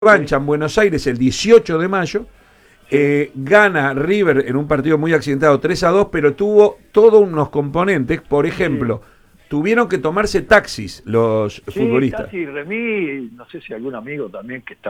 revancha en Buenos Aires el 18 de mayo. Gana River en un partido muy accidentado 3-2, pero tuvo todos unos componentes. Por ejemplo, tuvieron que tomarse taxis los futbolistas. Taxi, remis, no sé si algún amigo también que está